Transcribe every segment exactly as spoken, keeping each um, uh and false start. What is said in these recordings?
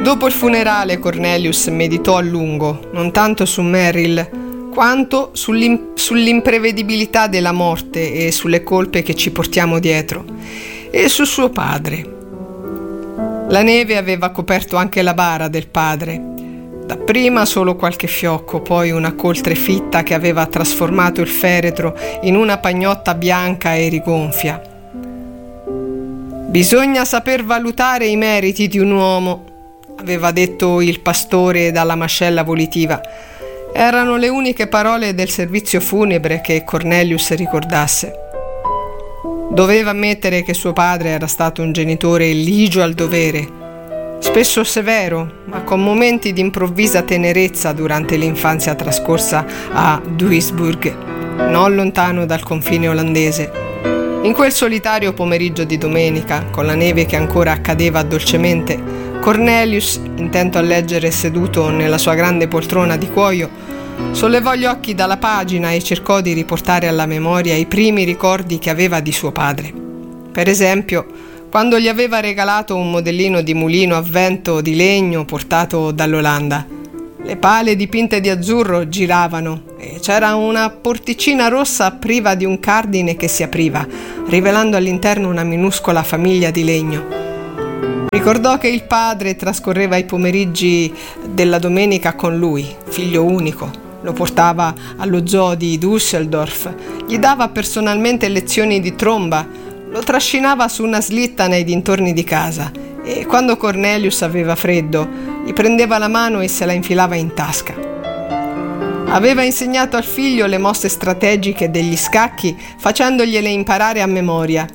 Dopo il funerale Cornelius meditò a lungo, non tanto su Merrill, quanto sull'im- sull'imprevedibilità della morte e sulle colpe che ci portiamo dietro, e su suo padre. La neve aveva coperto anche la bara del padre, dapprima solo qualche fiocco, poi una coltre fitta che aveva trasformato il feretro in una pagnotta bianca e rigonfia. «Bisogna saper valutare i meriti di un uomo», aveva detto il pastore dalla mascella volitiva. Erano le uniche parole del servizio funebre che Cornelius ricordasse. Doveva ammettere che suo padre era stato un genitore ligio al dovere, spesso severo, ma con momenti di improvvisa tenerezza durante l'infanzia trascorsa a Duisburg, non lontano dal confine olandese. In quel solitario pomeriggio di domenica, con la neve che ancora cadeva dolcemente, Cornelius, intento a leggere seduto nella sua grande poltrona di cuoio, sollevò gli occhi dalla pagina e cercò di riportare alla memoria i primi ricordi che aveva di suo padre. Per esempio, quando gli aveva regalato un modellino di mulino a vento di legno portato dall'Olanda. Le pale dipinte di azzurro giravano e c'era una porticina rossa priva di un cardine che si apriva, rivelando all'interno una minuscola famiglia di legno. Ricordò che il padre trascorreva i pomeriggi della domenica con lui, figlio unico. Lo portava allo zoo di Düsseldorf, gli dava personalmente lezioni di tromba, lo trascinava su una slitta nei dintorni di casa e quando Cornelius aveva freddo gli prendeva la mano e se la infilava in tasca. Aveva insegnato al figlio le mosse strategiche degli scacchi facendogliele imparare a memoria.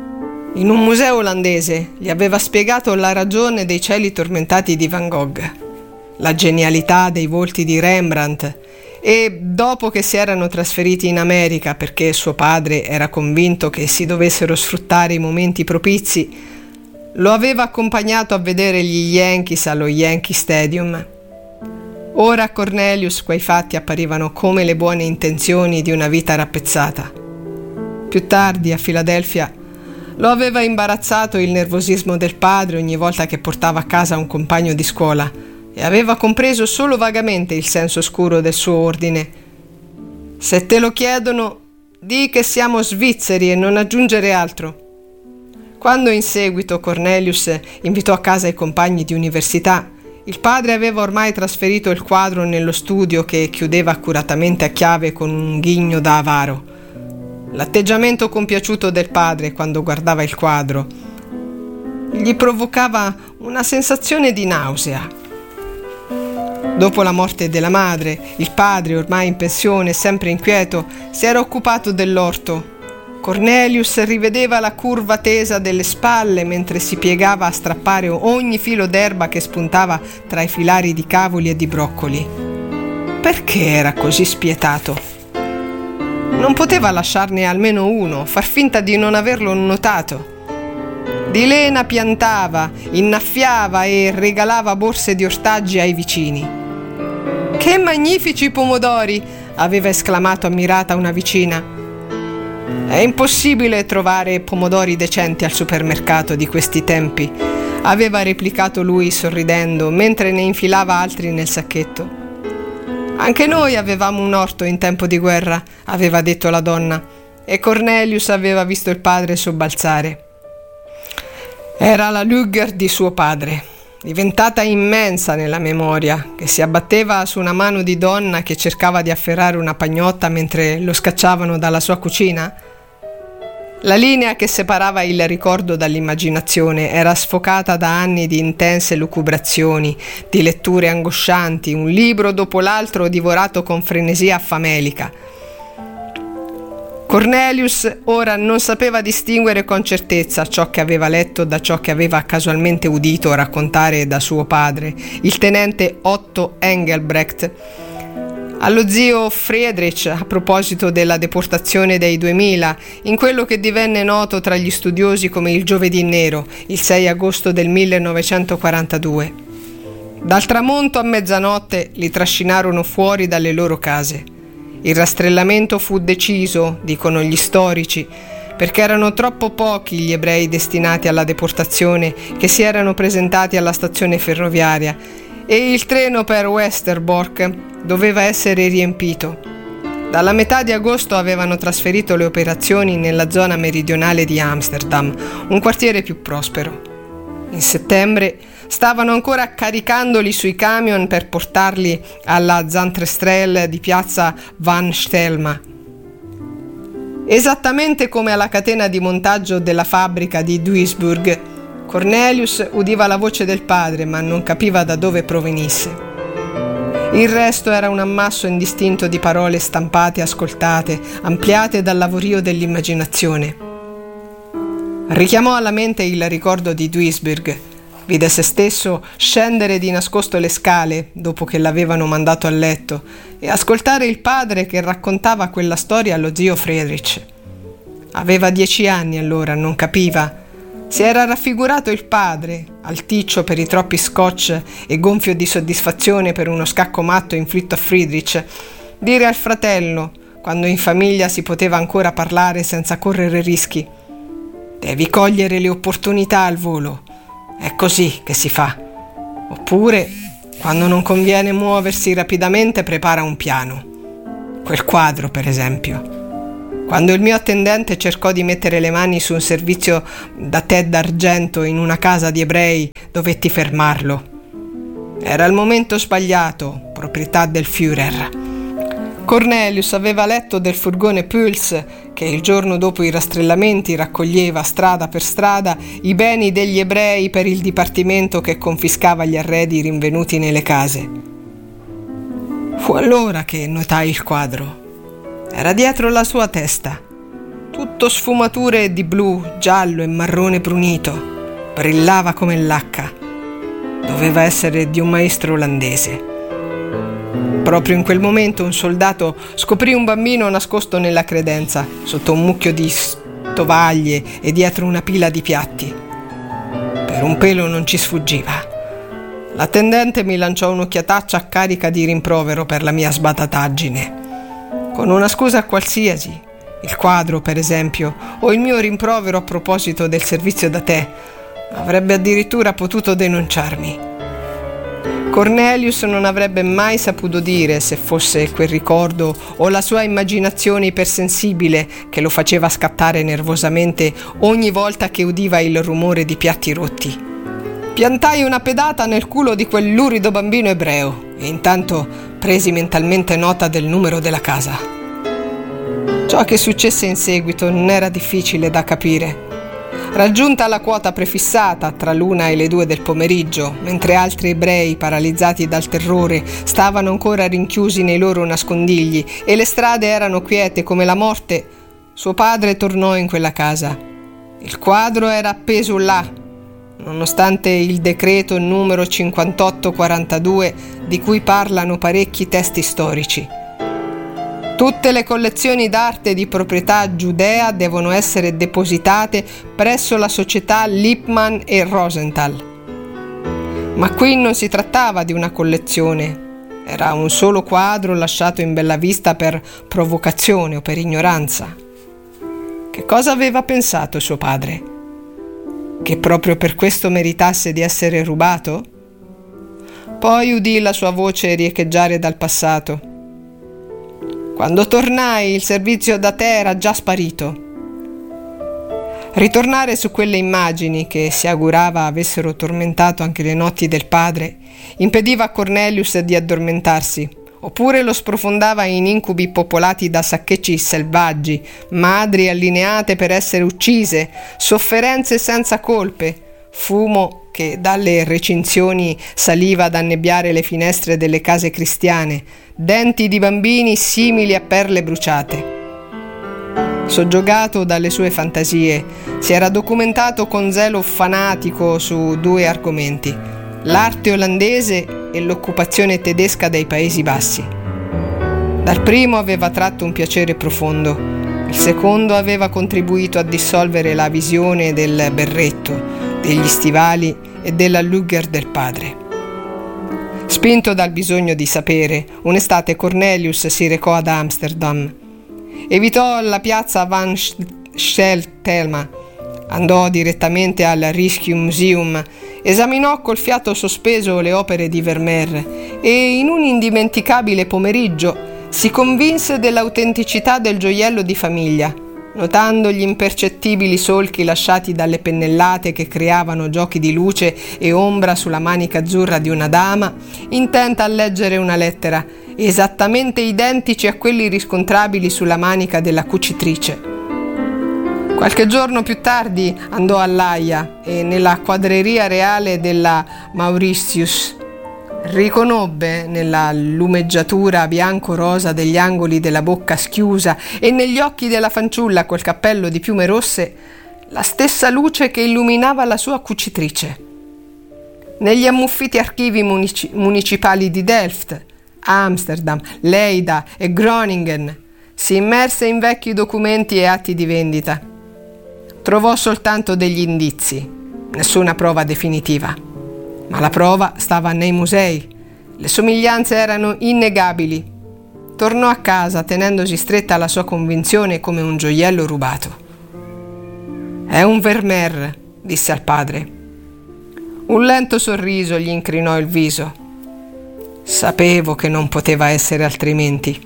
In un museo olandese gli aveva spiegato la ragione dei cieli tormentati di Van Gogh, la genialità dei volti di Rembrandt, e dopo che si erano trasferiti in America perché suo padre era convinto che si dovessero sfruttare i momenti propizi, lo aveva accompagnato a vedere gli Yankees allo Yankee Stadium. Ora a Cornelius quei fatti apparivano come le buone intenzioni di una vita rappezzata. Più tardi, a Filadelfia, lo aveva imbarazzato il nervosismo del padre ogni volta che portava a casa un compagno di scuola e aveva compreso solo vagamente il senso oscuro del suo ordine. «Se te lo chiedono, di che siamo svizzeri e non aggiungere altro». Quando in seguito Cornelius invitò a casa i compagni di università, il padre aveva ormai trasferito il quadro nello studio che chiudeva accuratamente a chiave con un ghigno da avaro. L'atteggiamento compiaciuto del padre quando guardava il quadro gli provocava una sensazione di nausea. Dopo la morte della madre, il padre, ormai in pensione e sempre inquieto, si era occupato dell'orto. Cornelius rivedeva la curva tesa delle spalle mentre si piegava a strappare ogni filo d'erba che spuntava tra i filari di cavoli e di broccoli. Perché era così spietato? Non poteva lasciarne almeno uno, far finta di non averlo notato. Di lena piantava, innaffiava e regalava borse di ortaggi ai vicini. «Che magnifici pomodori!» aveva esclamato ammirata una vicina. «È impossibile trovare pomodori decenti al supermercato di questi tempi», aveva replicato lui sorridendo, mentre ne infilava altri nel sacchetto. «Anche noi avevamo un orto in tempo di guerra», aveva detto la donna, e Cornelius aveva visto il padre sobbalzare. Era la Luger di suo padre, diventata immensa nella memoria, che si abbatteva su una mano di donna che cercava di afferrare una pagnotta mentre lo scacciavano dalla sua cucina. La linea che separava il ricordo dall'immaginazione era sfocata da anni di intense lucubrazioni, di letture angoscianti, un libro dopo l'altro divorato con frenesia famelica. Cornelius ora non sapeva distinguere con certezza ciò che aveva letto da ciò che aveva casualmente udito raccontare da suo padre, il tenente Otto Engelbrecht, allo zio Friedrich a proposito della deportazione dei duemila, in quello che divenne noto tra gli studiosi come il Giovedì Nero, il sei agosto del millenovecentoquarantadue. Dal tramonto a mezzanotte li trascinarono fuori dalle loro case. Il rastrellamento fu deciso, dicono gli storici, perché erano troppo pochi gli ebrei destinati alla deportazione che si erano presentati alla stazione ferroviaria e il treno per Westerbork doveva essere riempito. Dalla metà di agosto avevano trasferito le operazioni nella zona meridionale di Amsterdam, un quartiere più prospero. In settembre stavano ancora caricandoli sui camion per portarli alla Zandtrestrel di piazza Van Stelma. Esattamente come alla catena di montaggio della fabbrica di Duisburg, Cornelius udiva la voce del padre, ma non capiva da dove provenisse. Il resto era un ammasso indistinto di parole stampate e ascoltate, ampliate dal lavorio dell'immaginazione. Richiamò alla mente il ricordo di Duisburg. Vide se stesso scendere di nascosto le scale dopo che l'avevano mandato a letto e ascoltare il padre che raccontava quella storia allo zio Friedrich. Aveva dieci anni allora, non capiva. Si era raffigurato il padre, alticcio per i troppi scotch e gonfio di soddisfazione per uno scacco matto inflitto a Friedrich, dire al fratello, quando in famiglia si poteva ancora parlare senza correre rischi: «Devi cogliere le opportunità al volo. È così che si fa». Oppure, quando non conviene muoversi rapidamente, prepara un piano. Quel quadro, per esempio. Quando il mio attendente cercò di mettere le mani su un servizio da tè d'argento in una casa di ebrei, dovetti fermarlo. Era il momento sbagliato, proprietà del Führer. Cornelius aveva letto del furgone Puls che il giorno dopo i rastrellamenti raccoglieva strada per strada i beni degli ebrei per il dipartimento che confiscava gli arredi rinvenuti nelle case. Fu allora che notai il quadro. Era dietro la sua testa, tutto sfumature di blu, giallo e marrone brunito. Brillava come lacca. Doveva essere di un maestro olandese. Proprio in quel momento un soldato scoprì un bambino nascosto nella credenza, sotto un mucchio di stovaglie e dietro una pila di piatti. Per un pelo non ci sfuggiva. L'attendente mi lanciò un'occhiataccia carica di rimprovero per la mia sbatataggine. Con una scusa qualsiasi, il quadro per esempio, o il mio rimprovero a proposito del servizio da tè, avrebbe addirittura potuto denunciarmi. Cornelius non avrebbe mai saputo dire se fosse quel ricordo o la sua immaginazione ipersensibile che lo faceva scattare nervosamente ogni volta che udiva il rumore di piatti rotti. Piantai una pedata nel culo di quel lurido bambino ebreo e intanto presi mentalmente nota del numero della casa. Ciò che successe in seguito non era difficile da capire. Raggiunta la quota prefissata tra l'una e le due del pomeriggio, mentre altri ebrei paralizzati dal terrore stavano ancora rinchiusi nei loro nascondigli e le strade erano quiete come la morte, suo padre tornò in quella casa. Il quadro era appeso là, nonostante il decreto numero cinquantotto quarantadue di cui parlano parecchi testi storici. Tutte le collezioni d'arte di proprietà giudea devono essere depositate presso la società Lippmann e Rosenthal. Ma qui non si trattava di una collezione, era un solo quadro lasciato in bella vista per provocazione o per ignoranza. Che cosa aveva pensato suo padre? Che proprio per questo meritasse di essere rubato? Poi udì la sua voce riecheggiare dal passato. Quando tornai, il servizio da tè era già sparito. Ritornare su quelle immagini, che si augurava avessero tormentato anche le notti del padre, impediva a Cornelius di addormentarsi, oppure lo sprofondava in incubi popolati da saccheggi selvaggi, madri allineate per essere uccise, sofferenze senza colpe, fumo che dalle recinzioni saliva ad annebbiare le finestre delle case cristiane, denti di bambini simili a perle bruciate. Soggiogato dalle sue fantasie, si era documentato con zelo fanatico su due argomenti: l'arte olandese e l'occupazione tedesca dei Paesi Bassi. Dal primo aveva tratto un piacere profondo, il secondo aveva contribuito a dissolvere la visione del berretto, degli stivali e della Lugger del padre. Spinto dal bisogno di sapere, un'estate Cornelius si recò ad Amsterdam. Evitò la piazza Van Stelma, andò direttamente al Rijksmuseum, esaminò col fiato sospeso le opere di Vermeer e in un indimenticabile pomeriggio si convinse dell'autenticità del gioiello di famiglia, notando gli impercettibili solchi lasciati dalle pennellate che creavano giochi di luce e ombra sulla manica azzurra di una dama, intenta a leggere una lettera, esattamente identici a quelli riscontrabili sulla manica della cucitrice. Qualche giorno più tardi andò all'Aia e nella quadreria reale della Mauritius riconobbe nella lumeggiatura bianco-rosa degli angoli della bocca schiusa e negli occhi della fanciulla col cappello di piume rosse la stessa luce che illuminava la sua cucitrice. Negli ammuffiti archivi munici- municipali di Delft, Amsterdam, Leida e Groningen si immerse in vecchi documenti e atti di vendita. Trovò soltanto degli indizi, nessuna prova definitiva. Ma la prova stava nei musei. Le somiglianze erano innegabili. Tornò a casa tenendosi stretta la sua convinzione come un gioiello rubato. «È un Vermeer», disse al padre. Un lento sorriso gli incrinò il viso. Sapevo che non poteva essere altrimenti.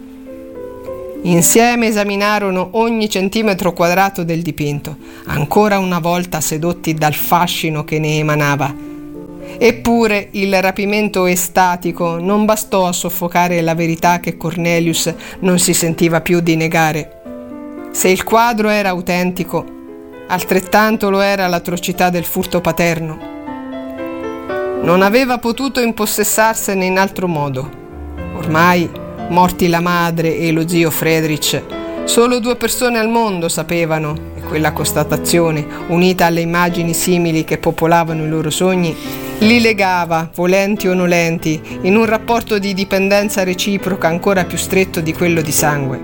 Insieme esaminarono ogni centimetro quadrato del dipinto, ancora una volta sedotti dal fascino che ne emanava. Eppure il rapimento estatico non bastò a soffocare la verità che Cornelius non si sentiva più di negare. Se il quadro era autentico, altrettanto lo era l'atrocità del furto paterno. Non aveva potuto impossessarsene in altro modo. Ormai, morti la madre e lo zio Friedrich, solo due persone al mondo sapevano, e quella constatazione, unita alle immagini simili che popolavano i loro sogni, li legava, volenti o nolenti, in un rapporto di dipendenza reciproca ancora più stretto di quello di sangue.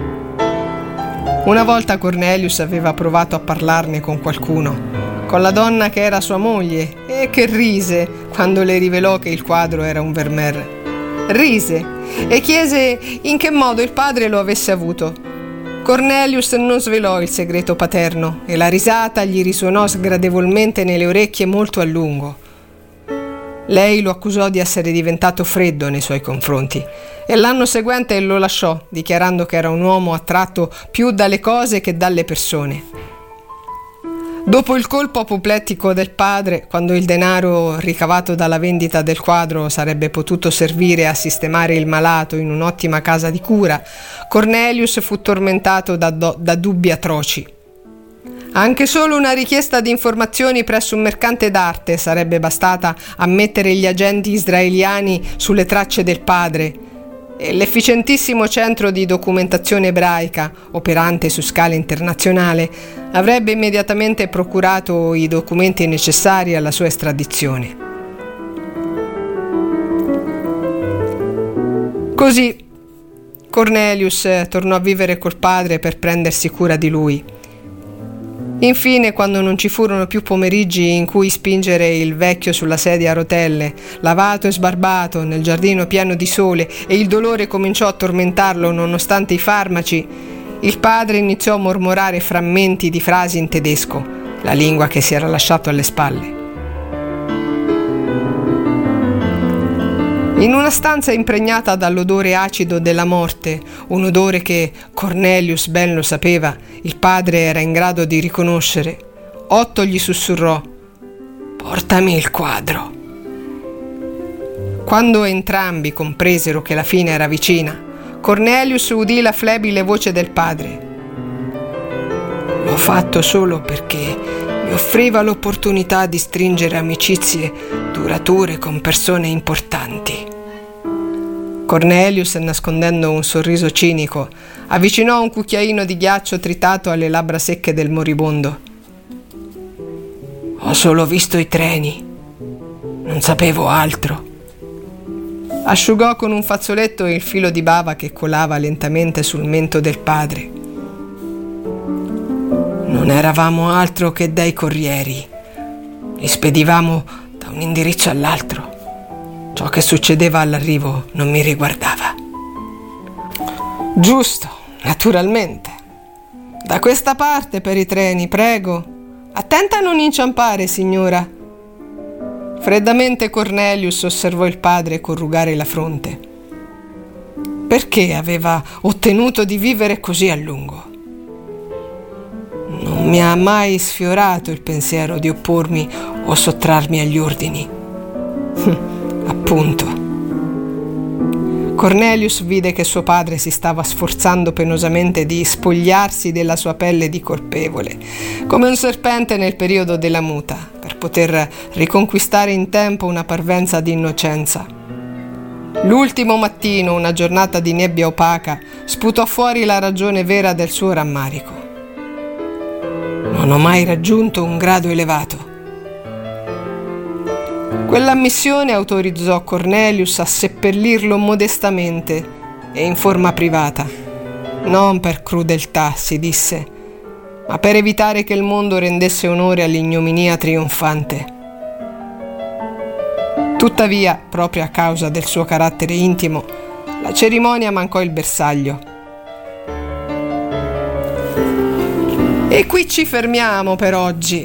Una volta Cornelius aveva provato a parlarne con qualcuno, con la donna che era sua moglie, e che rise quando le rivelò che il quadro era un Vermeer. Rise e chiese in che modo il padre lo avesse avuto. Cornelius non svelò il segreto paterno e la risata gli risuonò sgradevolmente nelle orecchie molto a lungo. Lei lo accusò di essere diventato freddo nei suoi confronti e l'anno seguente lo lasciò, dichiarando che era un uomo attratto più dalle cose che dalle persone. Dopo il colpo apoplettico del padre, quando il denaro ricavato dalla vendita del quadro sarebbe potuto servire a sistemare il malato in un'ottima casa di cura, Cornelius fu tormentato da, do- da dubbi atroci. Anche solo una richiesta di informazioni presso un mercante d'arte sarebbe bastata a mettere gli agenti israeliani sulle tracce del padre, e l'efficientissimo centro di documentazione ebraica, operante su scala internazionale, avrebbe immediatamente procurato i documenti necessari alla sua estradizione. Così Cornelius tornò a vivere col padre per prendersi cura di lui. Infine, quando non ci furono più pomeriggi in cui spingere il vecchio sulla sedia a rotelle, lavato e sbarbato, nel giardino pieno di sole, e il dolore cominciò a tormentarlo nonostante i farmaci, il padre iniziò a mormorare frammenti di frasi in tedesco, la lingua che si era lasciato alle spalle. In una stanza impregnata dall'odore acido della morte, un odore che Cornelius ben lo sapeva, il padre era in grado di riconoscere, Otto gli sussurrò: «Portami il quadro». Quando entrambi compresero che la fine era vicina, Cornelius udì la flebile voce del padre: «L'ho fatto solo perché mi offriva l'opportunità di stringere amicizie durature con persone importanti». Cornelius, nascondendo un sorriso cinico, avvicinò un cucchiaino di ghiaccio tritato alle labbra secche del moribondo. «Ho solo visto i treni, non sapevo altro». Asciugò con un fazzoletto il filo di bava che colava lentamente sul mento del padre. «Non eravamo altro che dei corrieri. Li spedivamo da un indirizzo all'altro. Ciò che succedeva all'arrivo non mi riguardava». «Giusto, naturalmente», Da questa parte per i treni, prego. Attenta a non inciampare, signora. Freddamente Cornelius osservò il padre corrugare la fronte. Perché aveva ottenuto di vivere così a lungo? Non mi ha mai sfiorato il pensiero di oppormi o sottrarmi agli ordini. Appunto. Cornelius vide che suo padre si stava sforzando penosamente di spogliarsi della sua pelle di colpevole, come un serpente nel periodo della muta, per poter riconquistare in tempo una parvenza di innocenza. L'ultimo mattino, una giornata di nebbia opaca, sputò fuori la ragione vera del suo rammarico. Non ho mai raggiunto un grado elevato. Quell'ammissione autorizzò Cornelius a seppellirlo modestamente e in forma privata. Non per crudeltà, si disse, ma per evitare che il mondo rendesse onore all'ignominia trionfante. Tuttavia, proprio a causa del suo carattere intimo, la cerimonia mancò il bersaglio. E qui ci fermiamo per oggi.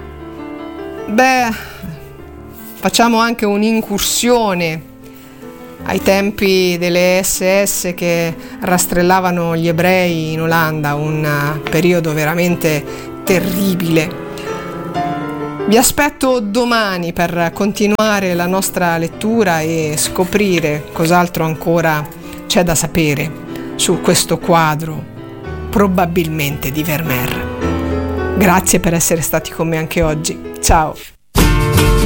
Beh, facciamo anche un'incursione ai tempi delle esse esse che rastrellavano gli ebrei in Olanda, un periodo veramente terribile. Vi aspetto domani per continuare la nostra lettura e scoprire cos'altro ancora c'è da sapere su questo quadro, probabilmente di Vermeer. Grazie per essere stati con me anche oggi. Ciao!